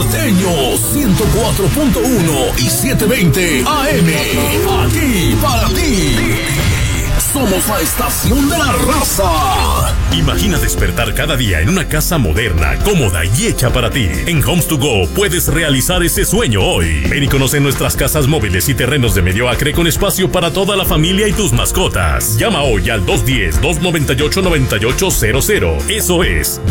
Norteño 104.1 y 720 AM. Aquí para ti. Somos la estación de la raza. Imagina despertar cada día en una casa moderna, cómoda y hecha para ti. En Homes to Go puedes realizar ese sueño hoy. Ven y conoce nuestras casas móviles y terrenos de medio acre con espacio para toda la familia y tus mascotas. Llama hoy al 210-298-9800. Eso es,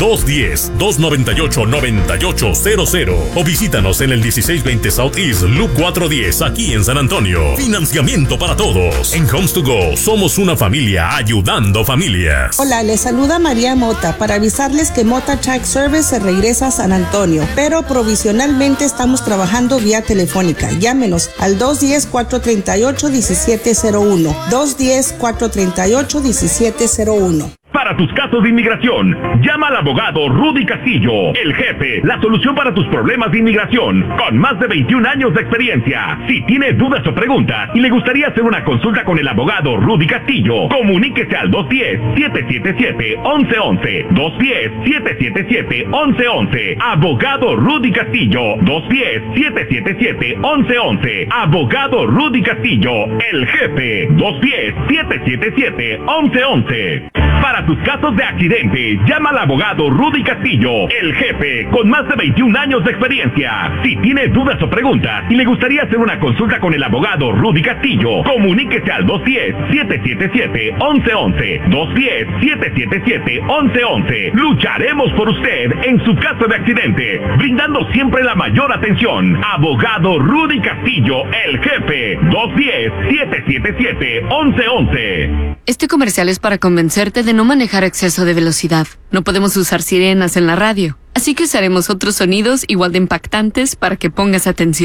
210-298-9800. O visítanos en el 1620 Southeast Loop 410, aquí en San Antonio. Financiamiento para todos. En Homes to Go somos una familia ayudando familias. Hola, les saluda María Mota para avisarles que Mota Track Service se regresa a San Antonio, pero provisionalmente estamos trabajando vía telefónica. Llámenos al 210-438-1701. 210-438-1701. Para tus casos de inmigración, llama al abogado Rudy Castillo, el jefe, la solución para tus problemas de inmigración, con más de 21 años de experiencia. Si tiene dudas o preguntas y le gustaría hacer una consulta con el abogado Rudy Castillo, comuníquese al 210-777-1111, 210-777-1111, abogado Rudy Castillo, 210-777-1111, abogado Rudy Castillo, el jefe, 210-777-1111. Para tus casos de accidente, llama al abogado Rudy Castillo, el jefe, con más de 21 años de experiencia. Si tiene dudas o preguntas y le gustaría hacer una consulta con el abogado Rudy Castillo, comuníquese al 210-777-1111, 210-777-1111. Lucharemos por usted en su caso de accidente, brindando siempre la mayor atención. Abogado Rudy Castillo, el jefe, 210-777-1111. Este comercial es para convencerte de no manejar a exceso de velocidad. No podemos usar sirenas en la radio, así que usaremos otros sonidos igual de impactantes para que pongas atención.